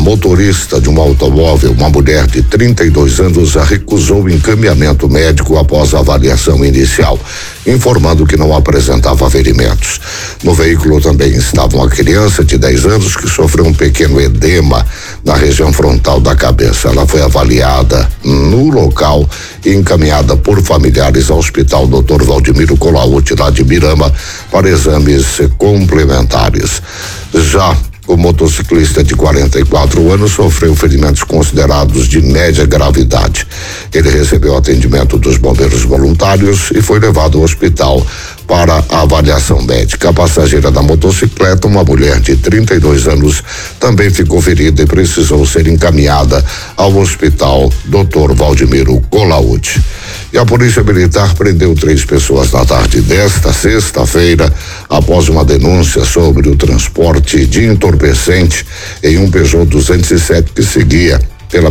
motorista de um automóvel, uma mulher de 32 anos, recusou o encaminhamento médico após a avaliação inicial, informando que não apresentava ferimentos. No veículo também estava uma criança de 10 anos que sofreu um pequeno edema na região frontal da cabeça. Ela foi avaliada no local e encaminhada por familiares ao Hospital Dr. Valdemiro Colautti, lá de Birama, para exames complementares. Já o motociclista de 44 anos sofreu ferimentos considerados de média gravidade. Ele recebeu atendimento dos bombeiros voluntários e foi levado ao hospital para a avaliação médica. A passageira da motocicleta, uma mulher de 32 anos, também ficou ferida e precisou ser encaminhada ao Hospital Dr. Valdemiro Colautti. E a Polícia Militar prendeu 3 pessoas na tarde desta sexta-feira após uma denúncia sobre o transporte de entorpecente em um Peugeot 207 que seguia pela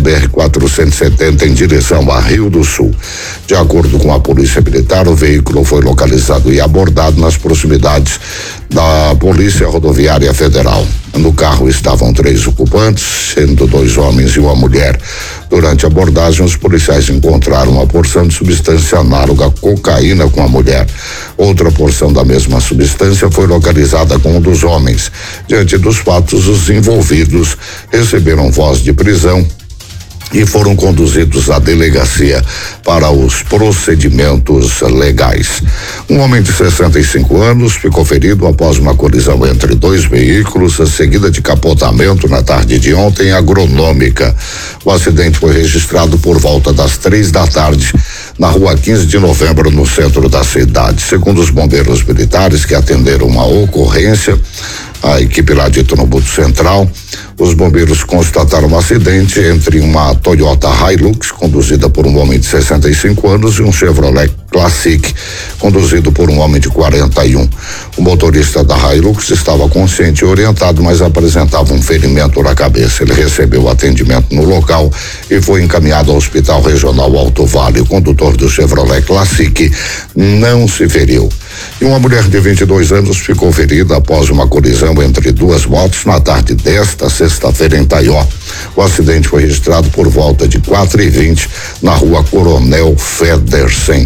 BR-470 em direção a Rio do Sul. De acordo com a Polícia Militar, o veículo foi localizado e abordado nas proximidades da Polícia Rodoviária Federal. No carro estavam 3 ocupantes, sendo 2 homens e uma mulher. Durante a abordagem, os policiais encontraram uma porção de substância análoga à cocaína com a mulher. Outra porção da mesma substância foi localizada com um dos homens. Diante dos fatos, os envolvidos receberam voz de prisão e foram conduzidos à delegacia para os procedimentos legais. Um homem de 65 anos ficou ferido após uma colisão entre 2 veículos, seguida de capotamento na tarde de ontem, agronômica. O acidente foi registrado por volta das 3 da tarde, na rua 15 de novembro, no centro da cidade. Segundo os bombeiros militares que atenderam a ocorrência, a equipe lá de Trombudo Central, os bombeiros constataram um acidente entre uma Toyota Hilux, conduzida por um homem de 65 anos, e um Chevrolet Classic, conduzido por um homem de 41. O motorista da Hilux estava consciente e orientado, mas apresentava um ferimento na cabeça. Ele recebeu atendimento no local e foi encaminhado ao Hospital Regional Alto Vale. O condutor do Chevrolet Classic não se feriu. E uma mulher de 22 anos ficou ferida após uma colisão entre 2 motos na tarde desta sexta-feira em Taió. O acidente foi registrado por volta de 4h20 na rua Coronel Federsen.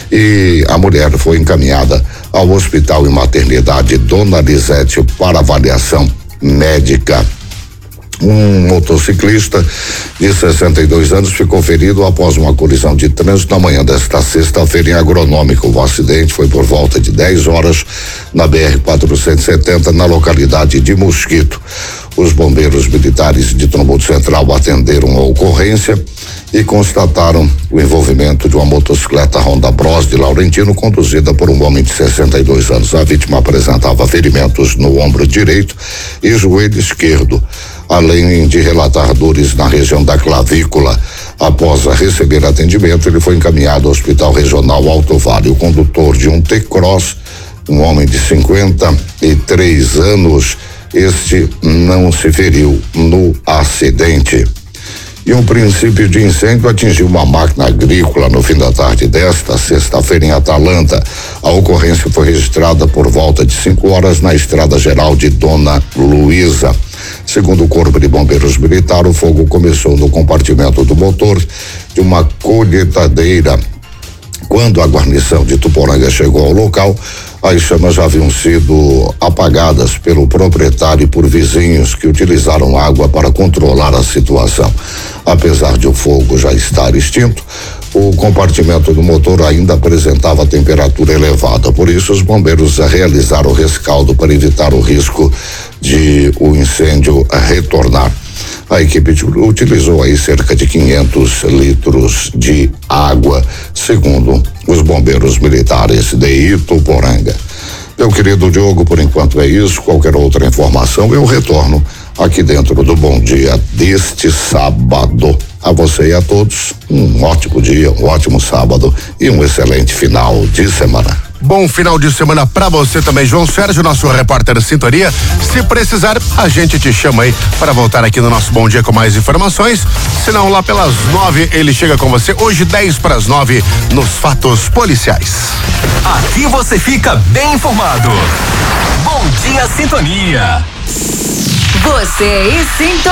E a mulher foi encaminhada ao Hospital e Maternidade Dona Lisete para avaliação médica. Um motociclista de 62 anos ficou ferido após uma colisão de trânsito na manhã desta sexta-feira em Agronômico. O acidente foi por volta de 10 horas na BR-470, na localidade de Mosquito. Os bombeiros militares de Trombudo Central atenderam a ocorrência e constataram o envolvimento de uma motocicleta Honda Bros de Laurentino, conduzida por um homem de 62 anos. A vítima apresentava ferimentos no ombro direito e joelho esquerdo, além de relatar dores na região da clavícula. Após receber atendimento, ele foi encaminhado ao Hospital Regional Alto Vale. O condutor de um T-Cross, um homem de 53 anos, este não se feriu no acidente. E um princípio de incêndio atingiu uma máquina agrícola no fim da tarde desta sexta-feira em Atalanta. A ocorrência foi registrada por volta de 5 horas na Estrada Geral de Dona Luísa. Segundo o Corpo de Bombeiros Militar, o fogo começou no compartimento do motor de uma colheitadeira. Quando a guarnição de Tuporanga chegou ao local, as chamas já haviam sido apagadas pelo proprietário e por vizinhos que utilizaram água para controlar a situação. Apesar de o fogo já estar extinto, o compartimento do motor ainda apresentava temperatura elevada. Por isso, os bombeiros realizaram o rescaldo para evitar o risco de o incêndio retornar. A equipe utilizou aí cerca de 500 litros de água, segundo os bombeiros militares de Ituporanga. Meu querido Diogo, por enquanto é isso. Qualquer outra informação eu retorno aqui dentro do Bom Dia deste sábado. A você e a todos, um ótimo dia, um ótimo sábado e um excelente final de semana. Bom final de semana pra você também, João Sérgio, nosso repórter de sintonia. Se precisar, a gente te chama aí para voltar aqui no nosso Bom Dia com mais informações. Se não, lá pelas 9 ele chega com você. Hoje 10:50 nos fatos policiais. Aqui você fica bem informado. Bom Dia Sintonia. Você e Sintonia.